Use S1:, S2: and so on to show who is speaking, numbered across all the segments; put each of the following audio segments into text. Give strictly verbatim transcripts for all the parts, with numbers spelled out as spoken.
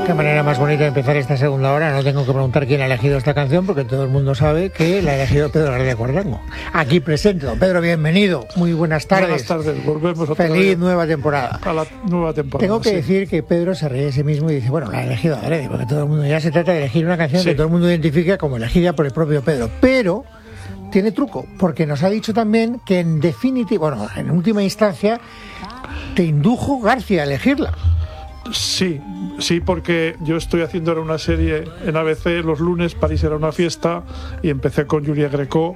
S1: Qué manera más bonita de empezar esta segunda hora. No tengo que preguntar quién ha elegido esta canción porque todo el mundo sabe que la ha elegido Pedro García Cuerdango. Aquí presente, don Pedro, bienvenido. Muy buenas tardes.
S2: Buenas tardes, volvemos otra
S1: Feliz
S2: vez
S1: nueva temporada.
S2: a la nueva temporada.
S1: Tengo que
S2: sí.
S1: decir que Pedro se ríe de sí mismo y dice, bueno, la ha elegido adrede, porque todo el mundo ya se trata de elegir una canción
S2: Sí.
S1: que todo el mundo identifica como elegida por el propio Pedro. Pero tiene truco, porque nos ha dicho también que en definitiva, bueno, en última instancia, te indujo García a elegirla.
S2: Sí, sí, porque yo estoy haciendo ahora una serie en A B C los lunes, París era una fiesta, y empecé con Julia Greco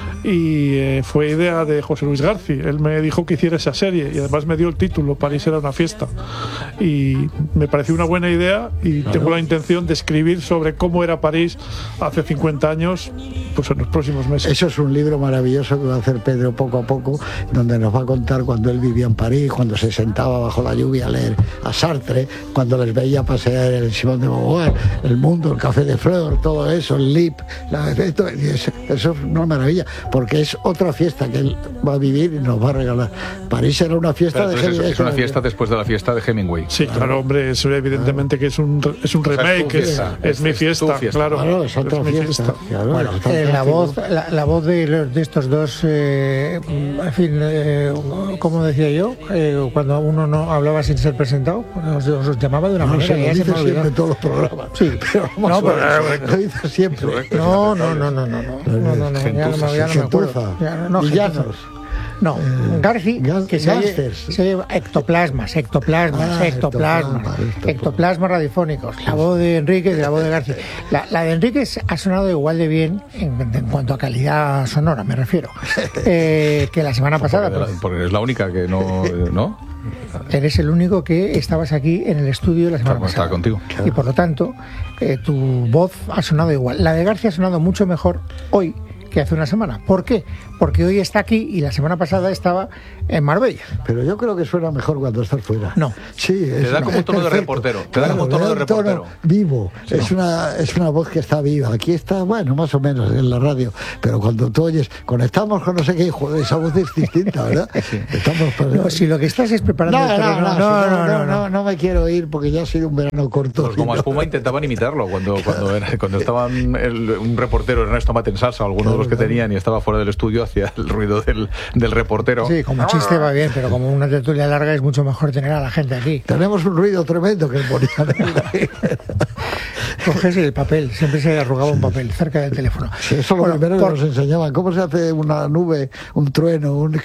S2: y eh, fue idea de José Luis García. Él me dijo que hiciera esa serie y además me dio el título, París era una fiesta, y me pareció una buena idea y claro. Tengo la intención de escribir sobre cómo era París hace cincuenta años, pues en los próximos meses.
S3: Eso es un libro maravilloso que va a hacer Pedro poco a poco, donde nos va a contar cuando él vivía en París, cuando se sentaba bajo la lluvia a leer a Sartre, cuando les veía pasear el Simón de Beauvoir, el Mundo, el Café de Fleur, todo eso, el Lip, la, eso, eso es una maravilla, porque es otra fiesta que él va a vivir y nos va a regalar. París era una fiesta
S4: Pero,
S3: de
S4: entonces,
S3: Hemingway.
S4: es una fiesta después de la fiesta de Hemingway.
S2: Sí, claro, claro hombre, eso evidentemente que es un, es un remake, es, es, es mi fiesta,
S4: fiesta.
S2: claro.
S3: Claro, es otra
S2: es mi
S3: fiesta.
S2: fiesta.
S3: Claro,
S1: bueno, eh, la voz, la, la voz de, los, de estos dos, eh, en fin, eh, como decía yo, eh, cuando uno no hablaba sin ser presentado, os, os llamaba de una
S3: no,
S1: manera.
S3: Se lo dice siempre en todos los programas.
S1: Sí,
S3: pero
S1: no, pero,
S3: lo dice siempre.
S1: No, no, no, no, no, no, no, no, no, ya no me, ya no me acuerdo. Ya, no,
S3: Villanos.
S1: No,
S3: Eh,
S1: Garci, que se oye, se oye ectoplasmas, ectoplasmas,
S3: Ah,
S1: ectoplasmas,
S3: ectoplasma,
S1: ectoplasmas radiofónicos. La voz de Enríquez y la voz de Garci. La, la de Enríquez ha sonado igual de bien en, en cuanto a calidad sonora, me refiero, eh, que la semana pasada.
S4: Porque,
S1: pues,
S4: porque es la única que no, ¿no?
S1: Eres el único que estabas aquí en el estudio la semana
S4: Claro,
S1: pasada.
S4: estaba contigo.
S1: Y por lo tanto, eh, tu voz ha sonado igual. La de García ha sonado mucho mejor hoy que hace una semana. ¿Por qué? Porque hoy está aquí y la semana pasada estaba en Marbella.
S3: Pero yo creo que suena mejor cuando estás fuera.
S1: No.
S3: Sí, es,
S4: te da como
S3: es
S4: tono de
S3: perfecto.
S4: reportero. Te da como tono de reportero.
S3: Vivo. Sí. Es una es una voz que está viva. Aquí está, bueno, más o menos en la radio. Pero cuando tú oyes, conectamos con no sé qué, joder, esa voz es distinta, ¿verdad? Sí. Estamos para...
S1: No, si lo que estás es preparando
S3: no,
S1: el terreno.
S3: No no no,
S1: no,
S3: no,
S1: no,
S3: no, no, no me quiero ir porque ya ha sido un verano corto.
S4: Los Goma Espuma intentaban imitarlo cuando cuando, era, cuando estaban el, un reportero, Ernesto Matensalsa, alguno claro, de los que claro. tenían y estaba fuera del estudio, hacía el ruido del, del reportero.
S1: Sí, como chiste va bien, pero como una tertulia larga es mucho mejor tener a la gente aquí.
S3: Tenemos un ruido tremendo que ponía.
S1: Coges el papel, siempre se arrugaba un papel cerca del teléfono.
S3: Sí, eso es lo
S1: bueno,
S3: primero
S1: por...
S3: que nos enseñaban. ¿Cómo se hace una nube, un trueno, un...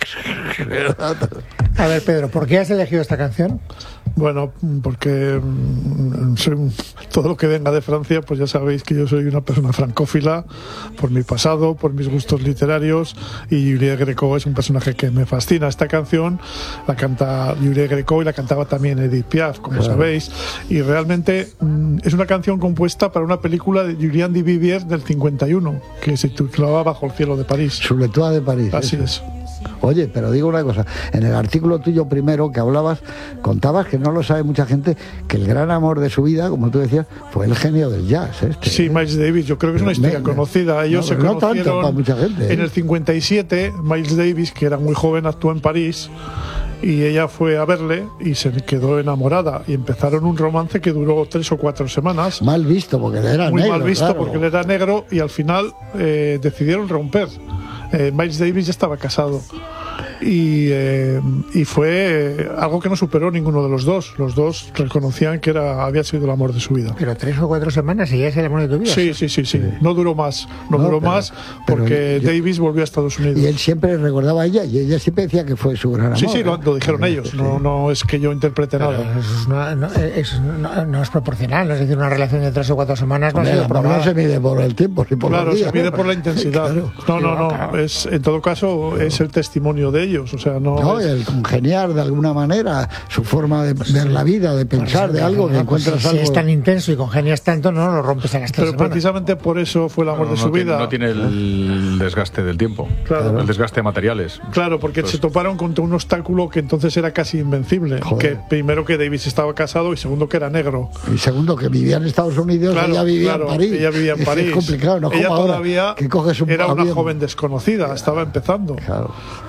S1: A ver, Pedro, ¿por qué has elegido esta canción?
S2: Bueno, porque mm, soy, todo lo que venga de Francia, pues ya sabéis que yo soy una persona francófila por mi pasado, por mis gustos literarios, y Julia Greco es un personaje que me fascina. Esta canción la canta Julia Greco y la cantaba también Edith Piaf, como claro. sabéis, y realmente mm, es una canción compuesta para una película de Julien Duvivier del cincuenta y uno, que se titulaba Bajo el cielo de París.
S3: Sous les toits de París.
S2: Así
S3: eso.
S2: es.
S3: Oye, pero digo una cosa, en el artículo tuyo primero que hablabas, contabas que no lo sabe mucha gente, que el gran amor de su vida, como tú decías, fue el genio del jazz. Este,
S2: sí,
S3: ¿eh?
S2: Miles Davis, yo creo que es una historia me, conocida. Ellos no, se
S3: no
S2: conocieron
S3: tanto para mucha gente, ¿eh?
S2: En el cincuenta y siete, Miles Davis, que era muy joven, actuó en París y ella fue a verle y se quedó enamorada y empezaron un romance que duró tres o cuatro semanas.
S3: Mal visto, porque él era
S2: muy
S3: negro.
S2: Muy mal visto,
S3: claro.
S2: porque él era negro y al final eh, decidieron romper. Eh, Miles Davis ya estaba casado. Y, eh, y fue eh, algo que no superó ninguno de los dos. Los dos reconocían que era había sido el amor de su vida.
S1: Pero tres o cuatro semanas y ya es el amor de tu vida.
S2: Sí, sí, sí, sí. sí. No duró más. No, no duró pero, más porque yo, Davis volvió a Estados Unidos.
S3: Y él siempre recordaba a ella y ella siempre decía que fue su gran amor.
S2: Sí, sí, lo,
S3: ¿eh?
S2: lo dijeron ellos.
S3: Sí.
S2: No, no es que yo interprete
S1: pero
S2: nada.
S1: Eso, no, no, eso no, no es proporcional. No es decir, una relación de tres o cuatro semanas no
S3: Hombre,
S1: ha sido
S3: probada. No se mide por el tiempo ni por
S2: claro,
S3: los días.
S2: se mide
S3: ¿no?
S2: por la intensidad. Claro. No, no, no. Claro. Es, en todo caso, claro. es el testimonio de ellos. O sea, no.
S3: No,
S2: es...
S3: el congeniar de alguna manera, su forma de ver la vida, de pensar, pues, de algo, que encuentras
S1: pues,
S3: algo.
S1: Si es tan intenso y congenias tanto, no lo rompes a las tres
S2: Pero
S1: semanas.
S2: precisamente por eso fue el amor
S4: no,
S2: de
S4: no
S2: su
S4: tiene,
S2: vida.
S4: No tiene el desgaste del tiempo,
S2: claro.
S4: el desgaste de materiales.
S2: Claro, porque entonces... se toparon contra un obstáculo que entonces era casi invencible. Joder. Que primero que Davis estaba casado y segundo que era negro.
S3: Y segundo que vivía en Estados Unidos,
S2: claro,
S3: ella vivía
S2: claro,
S3: en París.
S2: Ella vivía en París.
S3: Es complicado, no
S2: ella
S3: como
S2: todavía
S3: ahora, que coges un
S2: era
S3: avión.
S2: una joven desconocida, estaba empezando.
S3: Claro.
S2: Pues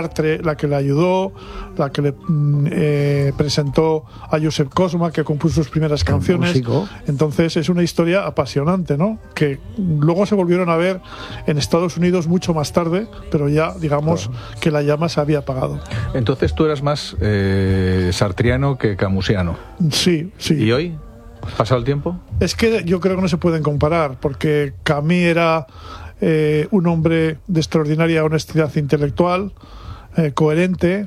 S2: Sartre la que le ayudó, la que le eh, presentó a Josep Cosma, que compuso sus primeras canciones.
S3: Músico.
S2: Entonces es una historia apasionante, ¿no? Que luego se volvieron a ver en Estados Unidos mucho más tarde, pero ya digamos claro. que la llama se había apagado.
S4: Entonces tú eras más eh, sartriano que camusiano.
S2: Sí, sí.
S4: ¿Y hoy? ¿Has pasado el tiempo?
S2: Es que yo creo que no se pueden comparar, porque Camus era eh, un hombre de extraordinaria honestidad intelectual, eh, coherente,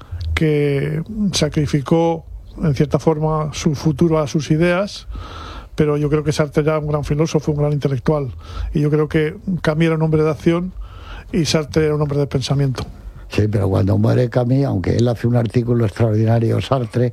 S2: que sacrificó en cierta forma su futuro a sus ideas, pero yo creo que Sartre era un gran filósofo, un gran intelectual, y yo creo que Camus era un hombre de acción y Sartre era un hombre de pensamiento.
S3: Sí, pero cuando muere Camus, aunque él hace un artículo extraordinario, Sartre,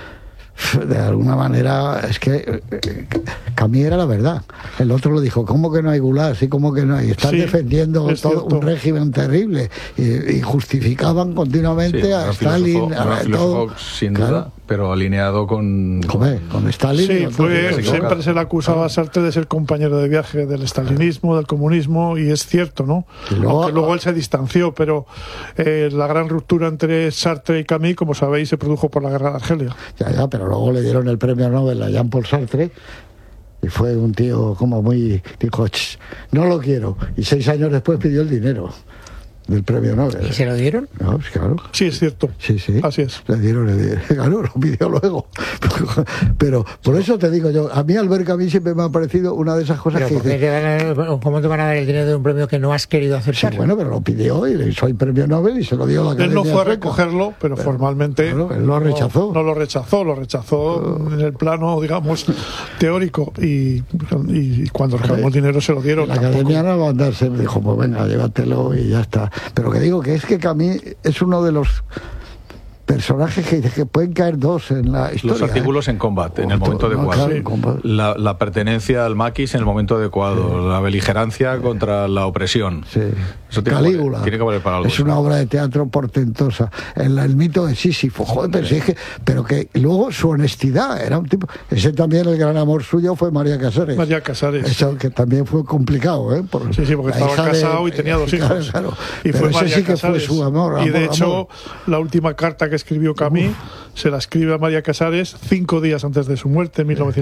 S3: de alguna manera, es que eh, Camus era la verdad. El otro lo dijo, ¿cómo que no hay gulags? ¿Y cómo que no hay? Están sí, defendiendo todo cierto. un régimen terrible y, y justificaban continuamente sí, a Stalin,
S4: filósofo,
S3: a
S4: todo.
S3: todo.
S4: Sin
S3: claro.
S4: duda, pero alineado con...
S3: Joder, con Stalin.
S2: Sí,
S3: con
S2: fue,
S3: todo.
S2: siempre se le acusaba a Sartre de ser compañero de viaje del stalinismo, del comunismo, y es cierto, ¿no? Y luego, Aunque luego él se distanció, pero eh, la gran ruptura entre Sartre y Camus, como sabéis, se produjo por la guerra de Argelia.
S3: Ya, ya, pero luego le dieron el premio Nobel a Jean-Paul Sartre y fue un tío como muy... dijo, no lo quiero, y seis años después pidió el dinero del premio Nobel.
S1: ¿Y se lo dieron?
S3: No, pues claro.
S2: Sí, es cierto.
S3: Sí, sí.
S2: Así es.
S3: Le dieron, le dieron. Claro, lo pidió luego. Pero por eso te digo yo, a mí Albert Camus siempre me ha parecido una de esas cosas
S1: pero
S3: que...
S1: Te dan, ¿cómo te van a dar el dinero de un premio que no has querido aceptar?
S3: Sí, bueno, pero lo pidió y le hizo el premio Nobel y se lo dio a la Academia.
S2: Él no fue a
S3: Sueca.
S2: recogerlo, pero, pero formalmente...
S3: Claro, él lo rechazó.
S2: No, no lo rechazó, lo rechazó uh, en el plano, digamos, teórico. Y, y cuando reclamó el dinero se lo dieron.
S3: La
S2: tampoco.
S3: Academia no va a andarse, dijo, pues venga, llévatelo y ya está. Pero que digo que es que Camus es uno de los personajes que, que pueden caer dos en la historia.
S4: Los artículos
S3: ¿eh?
S4: en combat, en el momento
S3: no,
S4: adecuado.
S3: Claro,
S4: sí. la, la pertenencia al maquis en el momento adecuado. Sí. La beligerancia sí. contra la opresión.
S3: Sí.
S4: Eso tiene
S3: Calígula.
S4: Que valer, tiene que valer para algo.
S3: Es una obra de teatro portentosa. El, el mito de Sísifo. Joder, pero, sí. es que, pero que luego su honestidad era un tipo... Ese también, el gran amor suyo fue María Casares.
S2: María Casares.
S3: Eso que también fue complicado, ¿eh? Por
S2: sí, sí, porque estaba casado de, y tenía dos hijos.
S3: Claro, claro.
S2: Y
S3: pero
S2: fue María
S3: sí que
S2: Casares.
S3: Fue su amor, amor,
S2: y de hecho,
S3: amor.
S2: la última carta que escribió Camus se la escribe a María Casares cinco días antes de su muerte, en mil novecientos